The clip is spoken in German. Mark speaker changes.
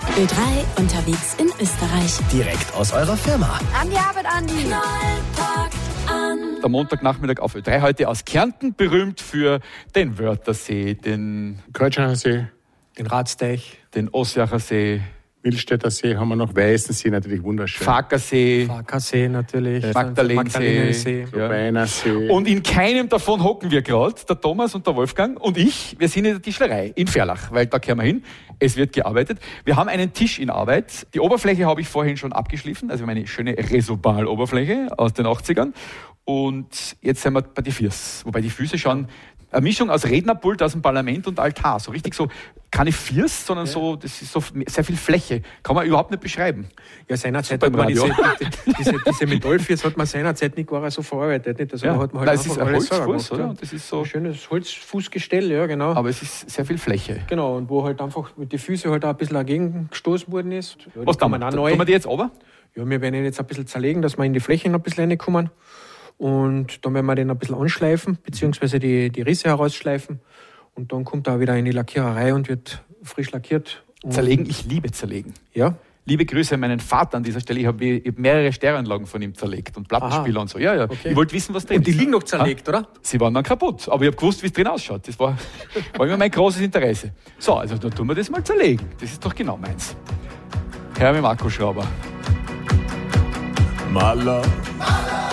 Speaker 1: Ö3 unterwegs in Österreich.
Speaker 2: Direkt aus eurer Firma.
Speaker 3: An die Arbeit, Andi.
Speaker 4: Der Montagnachmittag auf Ö3 heute aus Kärnten, berühmt für den Wörthersee, den
Speaker 5: Kreuzschnacher See,
Speaker 6: den Ratsteich,
Speaker 4: den Osjacher See,
Speaker 5: Millstätter See haben wir noch, Weißensee natürlich wunderschön.
Speaker 4: Fackersee,
Speaker 6: Farkasee natürlich,
Speaker 4: Magdalenensee,
Speaker 5: Beiner See.
Speaker 4: Und in keinem davon hocken wir gerade, der Thomas und der Wolfgang und ich. Wir sind in der Tischlerei in Ferlach, weil da kehren wir hin. Es wird gearbeitet. Wir haben einen Tisch in Arbeit. Die Oberfläche habe ich vorhin schon abgeschliffen, also meine schöne Resobal-Oberfläche aus den 80ern. Und jetzt sind wir bei den Füßen. Wobei die Füße schon eine Mischung aus Rednerpult aus dem Parlament und Altar. So richtig so, keine Füße, sondern so, das ist so sehr viel Fläche. Kann man überhaupt nicht beschreiben.
Speaker 6: Ja, seinerzeit hat man diese Metallfüße hat man seinerzeit nicht gar so verarbeitet. Nicht? Also
Speaker 4: Ja.
Speaker 6: hat man
Speaker 4: Nein,
Speaker 6: halt
Speaker 4: es ist
Speaker 6: einfach
Speaker 4: ein
Speaker 6: alles selber
Speaker 4: Holzfuß,
Speaker 6: gemacht,
Speaker 4: oder?
Speaker 6: ja.
Speaker 4: Und das ist so,
Speaker 6: Ein schönes Holzfußgestell, ja, genau.
Speaker 4: aber es ist sehr viel Fläche.
Speaker 6: Genau, und wo halt einfach mit den Füßen halt auch ein bisschen dagegen gestoßen worden ist. Ja,
Speaker 4: Was
Speaker 6: kann
Speaker 4: tun wir?
Speaker 6: auch neu.
Speaker 4: Tun wir die jetzt runter?
Speaker 6: Ja, wir werden ihn jetzt ein bisschen zerlegen, dass wir in die Flächen ein bisschen reinkommen. Und dann werden wir den ein bisschen anschleifen, beziehungsweise die Risse herausschleifen. Und dann kommt er wieder in die Lackiererei und wird frisch lackiert. Und
Speaker 4: Zerlegen, ich liebe zerlegen.
Speaker 6: Ja,
Speaker 4: Liebe Grüße an meinen Vater an dieser Stelle. Ich habe mehrere Stereoanlagen von ihm zerlegt und Plattenspieler und so. Ja, ja.
Speaker 6: Okay.
Speaker 4: Ich wollte wissen, was drin
Speaker 6: und die
Speaker 4: ist.
Speaker 6: liegen noch zerlegt, oder?
Speaker 4: Sie waren dann kaputt, aber ich habe gewusst, wie es drin ausschaut. Das war immer mein großes Interesse. So, also dann tun wir das mal zerlegen. Das ist doch genau meins. Herr mit dem Akkuschrauber.
Speaker 2: Maler.